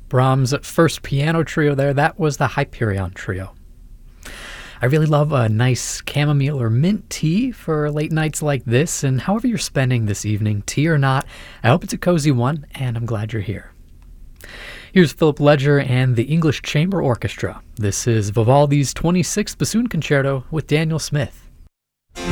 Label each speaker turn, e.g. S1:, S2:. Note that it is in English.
S1: Brahms' first piano trio there, that was the Hyperion Trio. I really love a nice chamomile or mint tea for late nights like this, and however you're spending this evening, tea or not, I hope it's a cozy one, and I'm glad you're here. Here's Philip Ledger and the English Chamber Orchestra. This is Vivaldi's 26th Bassoon Concerto with Daniel Smith.